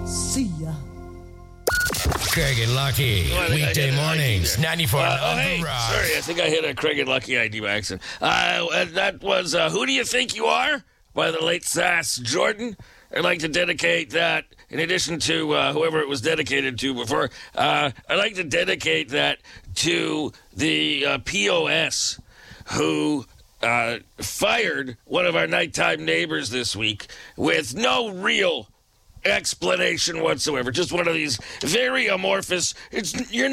See ya. Craig and Lucky, weekday mornings, 94 on the Rock. Sorry, I think I hit a Craig and Lucky ID by accident. That was Who Do You Think You Are by the late Sass Jordan. I'd like to dedicate that, in addition to whoever it was dedicated to before, I'd like to dedicate that to the POS who fired one of our nighttime neighbors this week with no real explanation whatsoever. Just one of these very amorphous, you're